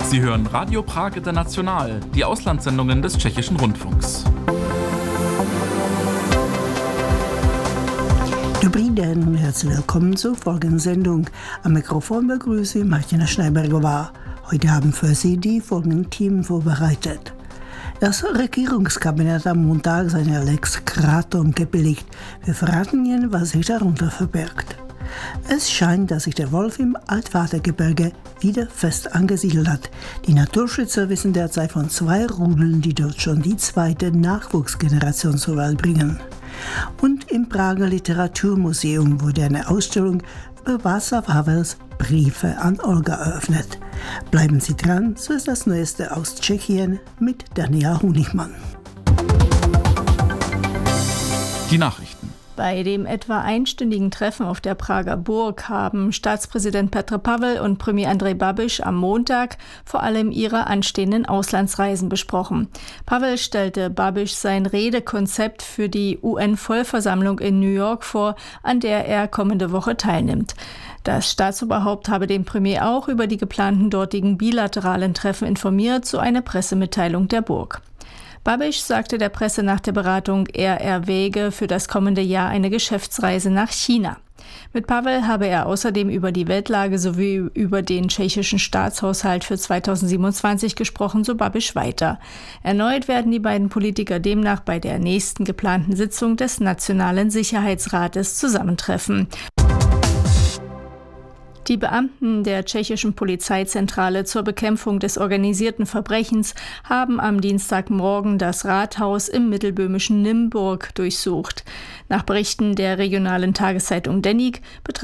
Sie hören Radio Prag International, die Auslandssendungen des Tschechischen Rundfunks. Dobrý den und herzlich willkommen zur folgenden Sendung. Am Mikrofon begrüße ich Martina Schneibergová. Heute haben für Sie die folgenden Themen vorbereitet. Das Regierungskabinett hat am Montag seine Lex Kratom gebilligt. Wir verraten Ihnen, was sich darunter verbirgt. Es scheint, dass sich der Wolf im Altvatergebirge wieder fest angesiedelt hat. Die Naturschützer wissen derzeit von 2 Rudeln, die dort schon die zweite Nachwuchsgeneration zur Welt bringen. Und im Prager Literaturmuseum wurde eine Ausstellung über Václav Havels Briefe an Olga eröffnet. Bleiben Sie dran, so ist das Neueste aus Tschechien mit Daniela Honigmann. Die Nachrichten. Bei dem etwa einstündigen Treffen auf der Prager Burg haben Staatspräsident Petr Pavel und Premier Andrej Babiš am Montag vor allem ihre anstehenden Auslandsreisen besprochen. Pavel stellte Babiš sein Redekonzept für die UN-Vollversammlung in New York vor, an der er kommende Woche teilnimmt. Das Staatsoberhaupt habe den Premier auch über die geplanten dortigen bilateralen Treffen informiert, so eine Pressemitteilung der Burg. Babiš sagte der Presse nach der Beratung, er erwäge für das kommende Jahr eine Geschäftsreise nach China. Mit Pavel habe er außerdem über die Weltlage sowie über den tschechischen Staatshaushalt für 2027 gesprochen, so Babiš weiter. Erneut werden die beiden Politiker demnach bei der nächsten geplanten Sitzung des Nationalen Sicherheitsrates zusammentreffen. Die Beamten der tschechischen Polizeizentrale zur Bekämpfung des organisierten Verbrechens haben am Dienstagmorgen das Rathaus im mittelböhmischen Nymburk durchsucht. Nach Berichten der regionalen Tageszeitung Deník